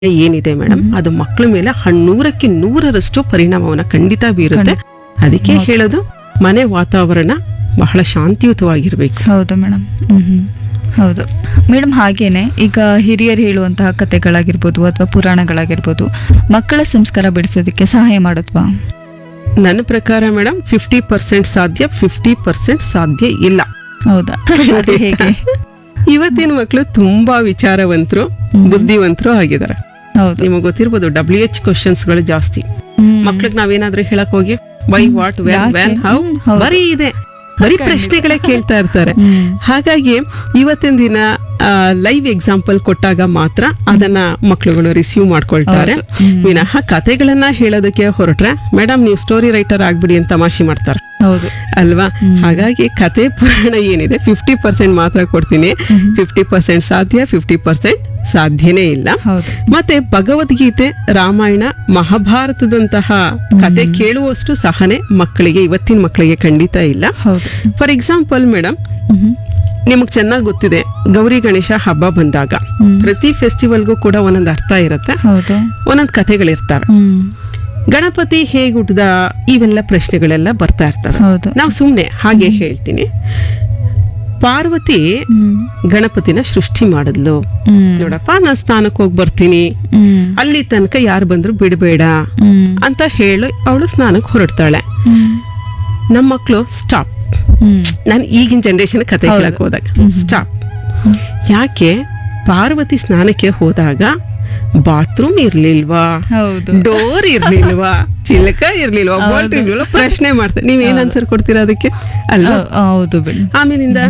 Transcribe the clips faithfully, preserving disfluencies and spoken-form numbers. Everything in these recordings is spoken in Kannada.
ಏನಿದೆ ಮೇಡಮ್, ಅದು ಮಕ್ಕಳ ಮೇಲೆ ನೂರಕ್ಕೆ ನೂರರಷ್ಟು ಪರಿಣಾಮವನ್ನ ಖಂಡಿತ ಬೀರುತ್ತೆ. ಅದಕ್ಕೆ ಹೇಳೋದು ಮನೆ ವಾತಾವರಣ ಬಹಳ ಶಾಂತಿಯುತವಾಗಿರ್ಬೇಕು. ಹೌದು ಮೇಡಮ್. ಹ್ಮ್ ಹೌದು ಮೇಡಮ್. ಹಾಗೇನೆ ಈಗ ಹಿರಿಯರು ಹೇಳುವಂತಹ ಕಥೆಗಳಾಗಿರ್ಬೋದು ಅಥವಾ ಪುರಾಣಗಳಾಗಿರ್ಬೋದು ಮಕ್ಕಳ ಸಂಸ್ಕಾರ ಬೆಳೆಸೋದಕ್ಕೆ ಸಹಾಯ ಮಾಡುತ್ತವಾ? ನನ್ನ ಪ್ರಕಾರ ಮೇಡಮ್ ಫಿಫ್ಟಿ ಪರ್ಸೆಂಟ್ ಸಾಧ್ಯ, ಫಿಫ್ಟಿ ಪರ್ಸೆಂಟ್ ಸಾಧ್ಯ ಇಲ್ಲ. ಹೌದಾ? ಅದು ಹೇಗೆ? ಇವತ್ತಿನ ಮಕ್ಕಳು ತುಂಬಾ ವಿಚಾರವಂತರು, ಬುದ್ಧಿವಂತರು ಆಗಿದ್ದಾರೆ. ಹೌದು. ನಿಮಗೆ ಗೊತ್ತಿರ್ಬೋದು, ಡಬ್ಲ್ಯೂ ಎಚ್ ಕ್ವಶನ್ಸ್ ಗಳು ಜಾಸ್ತಿ. ಮಕ್ಳಿಗೆ ನಾವೇನಾದ್ರೂ ಹೇಳಕ್ ಹೋಗಿ why what when when how ಬರೀ ಇದೆ, ಬರೀ ಪ್ರಶ್ನೆಗಳೇ ಕೇಳ್ತಾ ಇರ್ತಾರೆ. ಹಾಗಾಗಿ ಇವತ್ತಿನ ದಿನ ಲೈವ್ ಎಕ್ಸಾಂಪಲ್ ಕೊಟ್ಟಾಗ ಮಾತ್ರ ಅದನ್ನ ಮಕ್ಕಳುಗಳು ರಿಸೀವ್ ಮಾಡ್ಕೊಳ್ತಾರೆ. ವಿನಃ ಕತೆಗಳನ್ನ ಹೇಳೋದಕ್ಕೆ ಹೊರಟ್ರೆ ಮೇಡಮ್ ನೀವು ಸ್ಟೋರಿ ರೈಟರ್ ಆಗ್ಬಿಡಿ ಅಂತ ತಮಾಷೆ ಮಾಡ್ತಾರೆ. ಹೌದು ಅಲ್ವಾ? ಹಾಗಾಗಿ ಕತೆ ಪುರಾಣ ಏನಿದೆ ಫಿಫ್ಟಿ ಪರ್ಸೆಂಟ್ ಮಾತ್ರ ಕೊಡ್ತೀನಿ. ಫಿಫ್ಟಿ ಪರ್ಸೆಂಟ್ ಸಾಧ್ಯ, ಫಿಫ್ಟಿ ಪರ್ಸೆಂಟ್ ಸಾಧ್ಯನೇ ಇಲ್ಲ. ಮತ್ತೆ ಭಗವದ್ಗೀತೆ, ರಾಮಾಯಣ, ಮಹಾಭಾರತದಂತಹ ಕತೆ ಕೇಳುವಷ್ಟು ಸಹನೆ ಮಕ್ಕಳಿಗೆ, ಇವತ್ತಿನ ಮಕ್ಕಳಿಗೆ ಖಂಡಿತ ಇಲ್ಲ. ಫಾರ್ ಎಕ್ಸಾಂಪಲ್ ಮೇಡಮ್, ನಿಮಗ್ ಚೆನ್ನಾಗಿ ಗೊತ್ತಿದೆ, ಗೌರಿ ಗಣೇಶ ಹಬ್ಬ ಬಂದಾಗ ಪ್ರತಿ ಫೆಸ್ಟಿವಲ್ಗೂ ಕೂಡ ಒಂದೊಂದು ಅರ್ಥ ಇರುತ್ತೆ, ಒಂದೊಂದು ಕಥೆಗಳಿರ್ತಾರೆ. ಗಣಪತಿ ಹೇಗ್ ಹುಟ್ಟದ, ಇವೆಲ್ಲ ಪ್ರಶ್ನೆಗಳೆಲ್ಲ ಬರ್ತಾ ಇರ್ತಾರೆ. ನಾವು ಸುಮ್ನೆ ಹಾಗೆ ಹೇಳ್ತೀನಿ, ಪಾರ್ವತಿ ಗಣಪತಿನ ಸೃಷ್ಟಿ ಮಾಡಿದ್ಲು. ನೋಡಪ್ಪ, ನಾನ್ ಸ್ನಾನಕ್ಕೆ ಹೋಗಿ ಬರ್ತೀನಿ, ಅಲ್ಲಿ ತನಕ ಯಾರು ಬಂದ್ರು ಬಿಡಬೇಡ ಅಂತ ಹೇಳಿ ಅವಳು ಸ್ನಾನಕ್ಕೆ ಹೊರಡ್ತಾಳೆ. ನಮ್ಮ ಮಕ್ಕಳು ಸ್ಟಾಪ್, ನಾನು ಈಗಿನ ಜನರೇಷನ್ ಕತೆ ಹೇಳಕ್ ಹೋದಾಗ ಸ್ಟಾಪ್. ಯಾಕೆ? ಪಾರ್ವತಿ ಸ್ನಾನಕ್ಕೆ ಹೋದಾಗ ಬಾತ್ರೂಮ್ ಇರ್ಲಿಲ್ವಾ, ಡೋರ್ ಇರ್ಲಿಲ್ವಾ, ಚಿಲಕ ಇರ್ಲಿಲ್ವಾ, ಬೋಟ್ ಇರ್ಲಿಲ್ವಾ, ಪ್ರಶ್ನೆ ಮಾಡ್ತಾರೆ. ನೀವ್ ಏನ್ ಆನ್ಸರ್ ಕೊಡ್ತೀರಾ ಅದಕ್ಕೆ? ಅಲ್ವಾ? ಆಮೇಲಿಂದ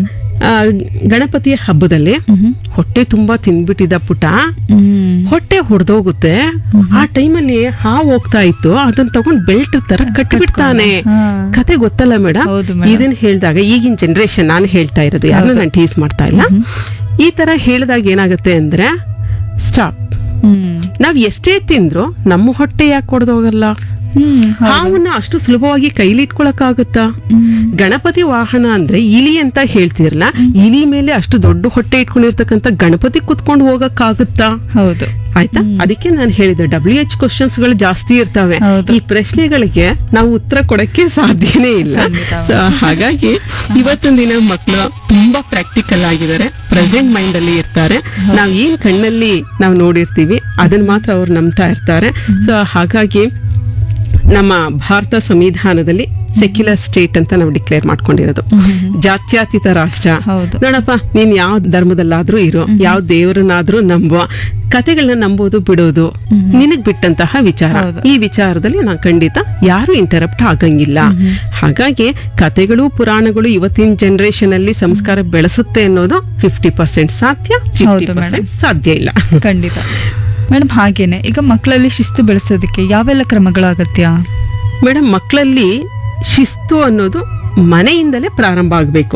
ಗಣಪತಿಯ ಹಬ್ಬದಲ್ಲಿ ಹೊಟ್ಟೆ ತುಂಬಾ ತಿನ್ಬಿಟ್ಟಿದ್ದ ಪುಟ, ಹೊಟ್ಟೆ ಹೊಡೆದೋಗುತ್ತೆ. ಆ ಟೈಮಲ್ಲಿ ಹಾವು ಹೋಗ್ತಾ ಇತ್ತು, ಅದನ್ನ ತಗೊಂಡ್ ಬೆಲ್ಟ್ ತರ ಕಟ್ಟಿಬಿಡ್ತಾನೆ. ಕತೆ ಗೊತ್ತಲ್ಲ ಮೇಡಮ್? ಇದನ್ನ ಹೇಳಿದಾಗ ಈಗಿನ ಜನರೇಷನ್, ನಾನು ಹೇಳ್ತಾ ಇರೋದು, ಯಾರನ್ನ ನಾನು ಟೀಸ್ ಮಾಡ್ತಾ ಇಲ್ಲ. ಈ ತರ ಹೇಳಿದಾಗ ಏನಾಗುತ್ತೆ ಅಂದ್ರೆ ಸ್ಟಾಪ್. ನಾವ್ ಎಷ್ಟೇ ತಿಂದ್ರು ನಮ್ಮ ಹೊಟ್ಟೆ ಯಾಕೆ ಕೊಡ್ದೋಗಲ್ಲ? ಹಾವನ್ನ ಅಷ್ಟು ಸುಲಭವಾಗಿ ಕೈಲಿಟ್ಕೊಳಕ್ ಆಗುತ್ತಾ? ಗಣಪತಿ ವಾಹನ ಅಂದ್ರೆ ಇಲಿ ಅಂತ ಹೇಳ್ತಿರಲ್ಲ, ಇಲಿ ಮೇಲೆ ಅಷ್ಟು ದೊಡ್ಡ ಹೊಟ್ಟೆ ಇಟ್ಕೊಂಡಿರ್ತಕ್ಕಂಥ ಗಣಪತಿ ಕುತ್ಕೊಂಡು ಹೋಗಕ್ ಆಗುತ್ತಾ? ಹೌದು. ಆಯ್ತಾ? ಅದಕ್ಕೆ ನಾನು ಹೇಳಿದೆ, ಡಬ್ಲ್ಯೂ ಎಚ್ ಕ್ವಶನ್ಸ್ ಗಳು ಜಾಸ್ತಿ ಇರ್ತವೆ. ಈ ಪ್ರಶ್ನೆಗಳಿಗೆ ನಾವು ಉತ್ತರ ಕೊಡಕ್ಕೆ ಸಾಧ್ಯನೇ ಇಲ್ಲ. ಸೊ ಹಾಗಾಗಿ ಇವತ್ತಿನ ದಿನ ಮಕ್ಕಳು ತುಂಬಾ ಪ್ರಾಕ್ಟಿಕಲ್ ಆಗಿದ್ದಾರೆ, ಪ್ರೆಸೆಂಟ್ ಮೈಂಡ್ ಅಲ್ಲಿ ಇರ್ತಾರೆ. ನಾವ್ ಏನ್ ಕಣ್ಣಲ್ಲಿ ನಾವು ನೋಡಿರ್ತೀವಿ ಅದನ್ನ ಮಾತ್ರ ಅವ್ರು ನಂಬ್ತಾ ಇರ್ತಾರೆ. ಸೊ ಹಾಗಾಗಿ ನಮ್ಮ ಭಾರತ ಸಂವಿಧಾನದಲ್ಲಿ ಸೆಕ್ಯುಲರ್ ಸ್ಟೇಟ್ ಅಂತ ನಾವು ಡಿಕ್ಲೇರ್ ಮಾಡ್ಕೊಂಡಿರೋದು, ಜಾತ್ಯತೀತ ರಾಷ್ಟ್ರ. ನೋಡಪ್ಪ, ನೀನ್ ಯಾವ ಧರ್ಮದಲ್ಲಾದ್ರೂ ಇರೋ, ಯಾವ ದೇವರನ್ನಾದ್ರೂ ನಂಬುವ, ಕತೆಗಳನ್ನ ನಂಬೋದು ಬಿಡೋದು ನಿನಗ್ ಬಿಟ್ಟಂತಹ ವಿಚಾರ. ಈ ವಿಚಾರದಲ್ಲಿ ನಾನು ಖಂಡಿತ ಯಾರು ಇಂಟರಪ್ಟ್ ಆಗಂಗಿಲ್ಲ. ಹಾಗಾಗಿ ಕತೆಗಳು, ಪುರಾಣಗಳು ಇವತ್ತಿನ ಜನರೇಷನ್ ಅಲ್ಲಿ ಸಂಸ್ಕಾರ ಬೆಳೆಸುತ್ತೆ ಅನ್ನೋದು ಫಿಫ್ಟಿ ಪರ್ಸೆಂಟ್ ಸಾಧ್ಯ, ಫಿಫ್ಟಿ ಪರ್ಸೆಂಟ್ ಸಾಧ್ಯ ಇಲ್ಲ. ಖಂಡಿತ ಮೇಡಮ್. ಹಾಗೇನೆ ಈಗ ಮಕ್ಕಳಲ್ಲಿ ಶಿಸ್ತು ಬೆಳೆಸೋದಕ್ಕೆ ಯಾವೆಲ್ಲ ಕ್ರಮಗಳು ಅಗತ್ಯ? ಮೇಡಮ್, ಮಕ್ಕಳಲ್ಲಿ ಶಿಸ್ತು ಅನ್ನೋದು ಮನೆಯಿಂದಲೇ ಪ್ರಾರಂಭ ಆಗಬೇಕು.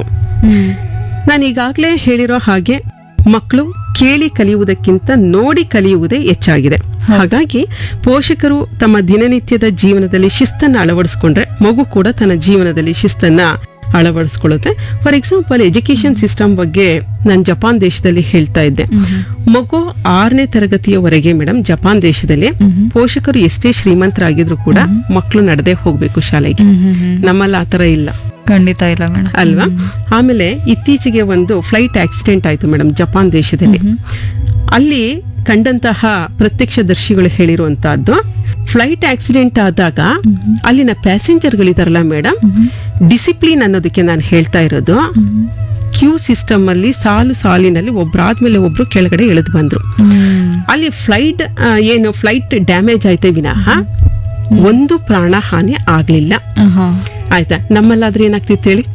ನಾನು ಈಗಾಗಲೇ ಹೇಳಿರೋ ಹಾಗೆ ಮಕ್ಕಳು ಕೇಳಿ ಕಲಿಯುವುದಕ್ಕಿಂತ ನೋಡಿ ಕಲಿಯುವುದೇ ಹೆಚ್ಚಾಗಿದೆ. ಹಾಗಾಗಿ ಪೋಷಕರು ತಮ್ಮ ದಿನನಿತ್ಯದ ಜೀವನದಲ್ಲಿ ಶಿಸ್ತನ್ನ ಅಳವಡಿಸ್ಕೊಂಡ್ರೆ ಮಗು ಕೂಡ ತನ್ನ ಜೀವನದಲ್ಲಿ ಶಿಸ್ತನ್ನ ಅಳವಡಿಸ್ಕೊಳ್ಳುತ್ತೆ. ಫಾರ್ ಎಕ್ಸಾಂಪಲ್, ಎಜುಕೇಶನ್ ಸಿಸ್ಟಮ್ ಬಗ್ಗೆ ನಾನು ಜಪಾನ್ ದೇಶದಲ್ಲಿ ಹೇಳ್ತಾ ಇದ್ದೆ. ಮಗು ಆರನೇ ತರಗತಿಯವರೆಗೆ ಮೇಡಮ್ ಜಪಾನ್ ದೇಶದಲ್ಲಿ ಪೋಷಕರು ಎಷ್ಟೇ ಶ್ರೀಮಂತರಾಗಿದ್ರು ಕೂಡ ಮಕ್ಕಳು ನಡೆದೇ ಹೋಗ್ಬೇಕು ಶಾಲೆಗೆ. ನಮ್ಮಲ್ಲಿ ಆತರ ಇಲ್ಲ. ಖಂಡಿತ ಇಲ್ಲ ಮೇಡಮ್. ಅಲ್ವಾ? ಆಮೇಲೆ ಇತ್ತೀಚೆಗೆ ಒಂದು ಫ್ಲೈಟ್ ಆಕ್ಸಿಡೆಂಟ್ ಆಯ್ತು ಮೇಡಮ್ ಜಪಾನ್ ದೇಶದಲ್ಲಿ. ಅಲ್ಲಿ ಕಂಡಂತಹ ಪ್ರತ್ಯಕ್ಷದರ್ಶಿಗಳು ಹೇಳಿರುವಂತಹದ್ದು, ಫ್ಲೈಟ್ ಆಕ್ಸಿಡೆಂಟ್ ಆದಾಗ ಅಲ್ಲಿನ ಪ್ಯಾಸೆಂಜರ್ಗಳಿದಾರಲ್ಲ ಮೇಡಮ್, ಡಿಸಿಪ್ಲಿನ್ ಅನ್ನೋದಕ್ಕೆ ನಾನು ಹೇಳ್ತಾ ಇರೋದು, ಕ್ಯೂ ಸಿಸ್ಟಮ್ ಅಲ್ಲಿ ಸಾಲು ಸಾಲಿನಲ್ಲಿ ಒಬ್ರಾದ್ಮೇಲೆ ಒಬ್ರು ಕೆಳಗಡೆ ಇಳಿದು ಬಂದ್ರು. ಅಲ್ಲಿ ಫ್ಲೈಟ್ ಏನು ಫ್ಲೈಟ್ ಡ್ಯಾಮೇಜ್ ಆಯ್ತೆ ವಿನಃ ಒಂದು ಪ್ರಾಣ ಹಾನಿ ಆಗ್ಲಿಲ್ಲ. ಆಯ್ತಾ? ನಮ್ಮಲ್ಲಾದ್ರೆ ಏನಾಗ್ತಿತ್ತು ಹೇಳಿ?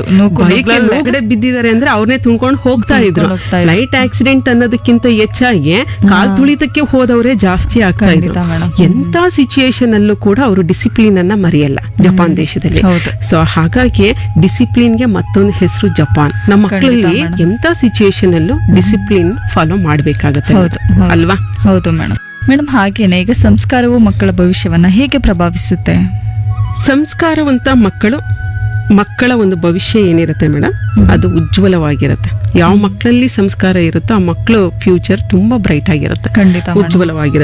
ಹೊರಗಡೆ ಬಿದ್ದಿದ್ದಾರೆ ಅಂದ್ರೆ ಅವ್ರನ್ನೇ ತುಂಬ್ಕೊಂಡು ಹೋಗ್ತಾ ಇದ್ರು. ಫ್ಲೈಟ್ ಆಕ್ಸಿಡೆಂಟ್ ಅನ್ನೋದಕ್ಕಿಂತ ಹೆಚ್ಚಾಗಿ ಕಾಲ್ ತುಳಿತಕ್ಕೆ ಹೋದವರೇ ಜಾಸ್ತಿ ಆಗ್ತಾ ಇದ್ರು. ಎಂತ ಸಿಚುಯೇಷನ್ ಅಲ್ಲೂ ಕೂಡ ಅವರು ಡಿಸಿಪ್ಲಿನ್ ಅನ್ನ ಮರೆಯಲ್ಲ ಜಪಾನ್ ದೇಶದಲ್ಲಿ. ಸೊ ಹಾಗಾಗಿ ಡಿಸಿಪ್ಲಿನ್ಗೆ ಮತ್ತೊಂದು ಹೆಸರು ಜಪಾನ್. ನಮ್ಮ ಮಕ್ಕಳಲ್ಲಿ ಎಂತ ಸಿಚುಯೇಷನ್ ಅಲ್ಲೂ ಡಿಸಿಪ್ಲಿನ್ ಫಾಲೋ ಮಾಡ್ಬೇಕಾಗತ್ತೆ ಅಲ್ವಾ? ಹೌದು ಮೇಡಮ್. ಮೇಡಮ್, ಹಾಗೇನೆ ಈಗ ಸಂಸ್ಕಾರವು ಮಕ್ಕಳ ಭವಿಷ್ಯವನ್ನ ಹೇಗೆ ಪ್ರಭಾವಿಸುತ್ತೆ? ಸಂಸ್ಕಾರವಂತ ಮಕ್ಕಳು ಮಕ್ಕಳ ಒಂದು ಭವಿಷ್ಯ ಏನಿರುತ್ತೆ ಮೇಡಮ್, ಅದು ಉಜ್ವಲವಾಗಿರುತ್ತೆ. ಯಾವ ಮಕ್ಕಳಲ್ಲಿ ಸಂಸ್ಕಾರ ಇರುತ್ತೋ ಆ ಮಕ್ಕಳು ಫ್ಯೂಚರ್ ತುಂಬಾ ಬ್ರೈಟ್ ಆಗಿರುತ್ತೆ, ಖಂಡಿತ madam. ಉಜ್ವಲವಾಗಿರುತ್ತೆ.